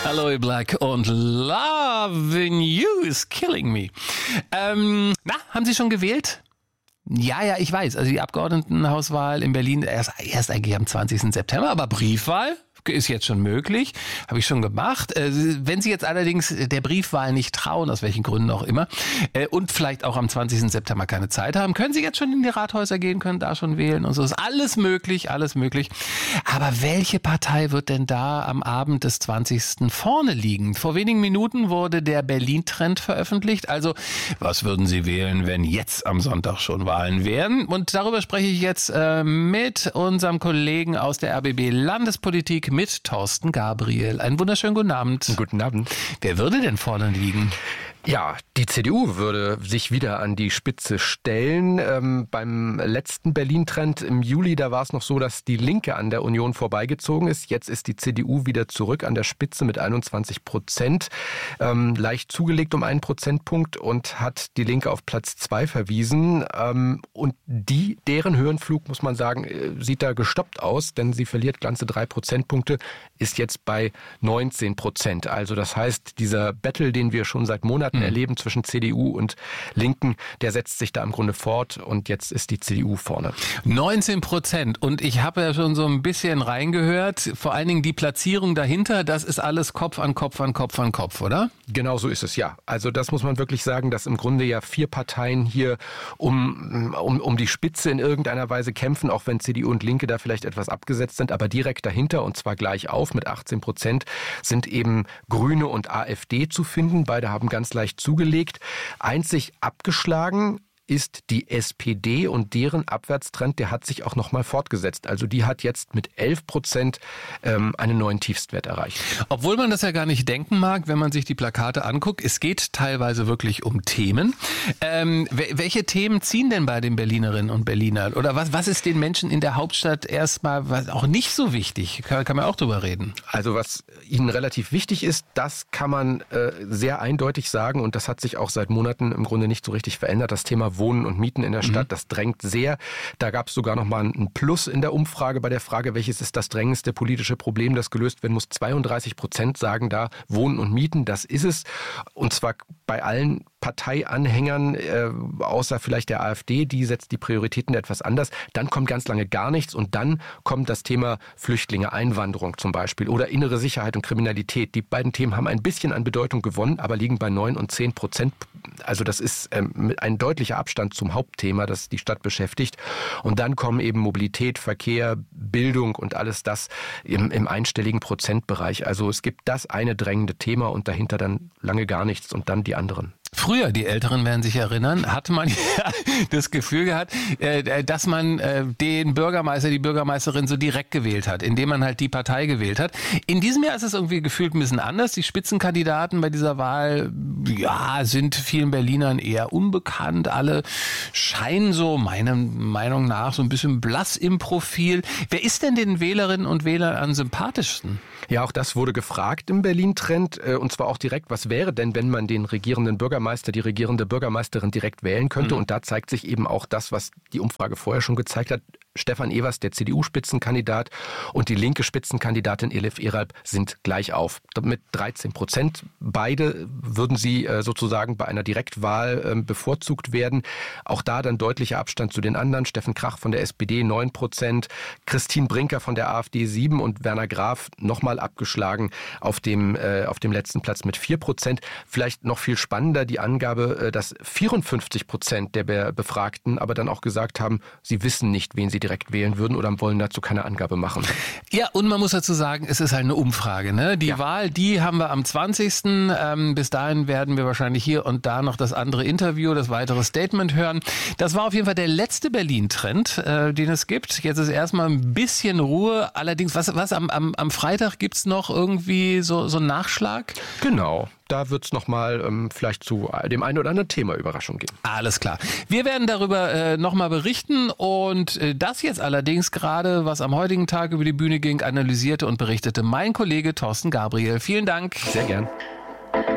Aloe Black und Loving You is Killing Me. Haben Sie schon gewählt? Ja, ich weiß. Also die Abgeordnetenhauswahl in Berlin erst eigentlich am 20. September, aber Briefwahl ist jetzt schon möglich, habe ich schon gemacht. Wenn Sie jetzt allerdings der Briefwahl nicht trauen, aus welchen Gründen auch immer, und vielleicht auch am 20. September keine Zeit haben, können Sie jetzt schon in die Rathäuser gehen, können da schon wählen und so. Ist alles möglich, alles möglich. Aber welche Partei wird denn da am Abend des 20. vorne liegen? Vor wenigen Minuten wurde der Berlin-Trend veröffentlicht. Also, was würden Sie wählen, wenn jetzt am Sonntag schon Wahlen wären? Und darüber spreche ich jetzt mit unserem Kollegen aus der RBB Landespolitik, mit Thorsten Gabriel. Einen wunderschönen guten Abend. Guten Abend. Wer würde denn vorne liegen? Ja, die CDU würde sich wieder an die Spitze stellen. Beim letzten Berlin-Trend im Juli, da war es noch so, dass die Linke an der Union vorbeigezogen ist. Jetzt ist die CDU wieder zurück an der Spitze mit 21%. Leicht zugelegt um 1 Prozentpunkt und hat die Linke auf Platz 2 verwiesen. Und deren Höhenflug, muss man sagen, sieht da gestoppt aus, denn sie verliert ganze 3 Prozentpunkte, ist jetzt bei 19%. Also das heißt, dieser Battle, den wir schon seit Monaten erleben zwischen CDU und Linken, der setzt sich da im Grunde fort und jetzt ist die CDU vorne. 19%. Und ich habe ja schon so ein bisschen reingehört, vor allen Dingen die Platzierung dahinter, das ist alles Kopf an Kopf an Kopf an Kopf, oder? Genau so ist es, ja. Also das muss man wirklich sagen, dass im Grunde ja 4 Parteien hier um die Spitze in irgendeiner Weise kämpfen, auch wenn CDU und Linke da vielleicht etwas abgesetzt sind, aber direkt dahinter und zwar gleich auf mit 18% sind eben Grüne und AfD zu finden. Beide haben ganz leicht zugelegt. Einzig abgeschlagen ist die SPD und deren Abwärtstrend, der hat sich auch nochmal fortgesetzt. Also die hat jetzt mit 11% einen neuen Tiefstwert erreicht. Obwohl man das ja gar nicht denken mag, wenn man sich die Plakate anguckt. Es geht teilweise wirklich um Themen. Welche Themen ziehen denn bei den Berlinerinnen und Berlinern? Oder was ist den Menschen in der Hauptstadt erstmal auch nicht so wichtig? Kann man auch drüber reden. Also was ihnen relativ wichtig ist, das kann man sehr eindeutig sagen und das hat sich auch seit Monaten im Grunde nicht so richtig verändert. Das Thema Wohnen und Mieten in der Stadt, das drängt sehr. Da gab es sogar noch mal ein Plus in der Umfrage bei der Frage, welches ist das drängendste politische Problem, das gelöst werden muss. 32% sagen da, Wohnen und Mieten, das ist es. Und zwar bei allen Parteianhängern, außer vielleicht der AfD, die setzt die Prioritäten etwas anders. Dann kommt ganz lange gar nichts und dann kommt das Thema Flüchtlinge, Einwanderung zum Beispiel oder innere Sicherheit und Kriminalität. Die beiden Themen haben ein bisschen an Bedeutung gewonnen, aber liegen bei 9 und 10%. Also das ist ein deutlicher Abstand zum Hauptthema, das die Stadt beschäftigt. Und dann kommen eben Mobilität, Verkehr, Bildung und alles das im einstelligen Prozentbereich. Also es gibt das eine drängende Thema und dahinter dann lange gar nichts und dann die anderen. Früher, die Älteren werden sich erinnern, hatte man ja das Gefühl gehabt, dass man den Bürgermeister, die Bürgermeisterin so direkt gewählt hat, indem man halt die Partei gewählt hat. In diesem Jahr ist es irgendwie gefühlt ein bisschen anders. Die Spitzenkandidaten bei dieser Wahl, sind vielen Berlinern eher unbekannt. Alle scheinen so, meiner Meinung nach, so ein bisschen blass im Profil. Wer ist denn den Wählerinnen und Wählern am sympathischsten? Ja, auch das wurde gefragt im Berlin-Trend und zwar auch direkt, was wäre denn, wenn man den regierenden Bürgermeister, die regierende Bürgermeisterin direkt wählen könnte? Und da zeigt sich eben auch das, was die Umfrage vorher schon gezeigt hat. Stefan Evers, der CDU-Spitzenkandidat und die linke Spitzenkandidatin Elif Eralp sind gleich auf. Mit 13%. Beide würden sie sozusagen bei einer Direktwahl bevorzugt werden. Auch da dann deutlicher Abstand zu den anderen. Steffen Krach von der SPD 9%, Christine Brinker von der AfD 7% und Werner Graf nochmal abgeschlagen auf dem letzten Platz mit 4%. Vielleicht noch viel spannender die Angabe, dass 54% der Befragten aber dann auch gesagt haben, sie wissen nicht, wen sie direkt wählen würden oder wollen dazu keine Angabe machen. Ja, und man muss dazu sagen, es ist halt eine Umfrage. Ne? Die Wahl, die haben wir am 20. Bis dahin werden wir wahrscheinlich hier und da noch das andere Interview, das weitere Statement hören. Das war auf jeden Fall der letzte Berlin-Trend, den es gibt. Jetzt ist erstmal ein bisschen Ruhe. Allerdings, was am Freitag gibt's noch irgendwie so einen Nachschlag? Genau. Da wird es nochmal vielleicht zu dem einen oder anderen Thema Überraschung geben. Alles klar. Wir werden darüber nochmal berichten und das jetzt allerdings gerade, was am heutigen Tag über die Bühne ging, analysierte und berichtete mein Kollege Thorsten Gabriel. Vielen Dank. Sehr gern.